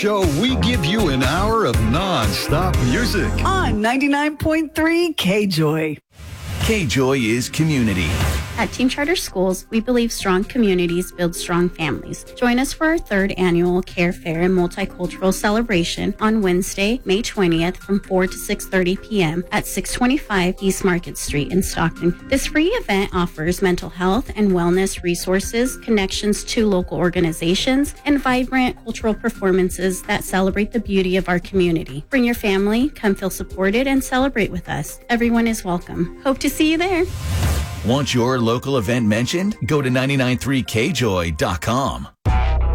Show, we give you an hour of non-stop music. On 99.3 K-Joy. K-Joy is community. At Team Charter Schools, we believe strong communities build strong families. Join us for our third annual Care Fair and Multicultural Celebration on Wednesday, May 20th from 4 to 6:30 p.m. at 625 East Market Street in Stockton. This free event offers mental health and wellness resources, connections to local organizations, and vibrant cultural performances that celebrate the beauty of our community. Bring your family, come feel supported, and celebrate with us. Everyone is welcome. Hope to see you there. Want your local event mentioned? Go to 993kjoy.com.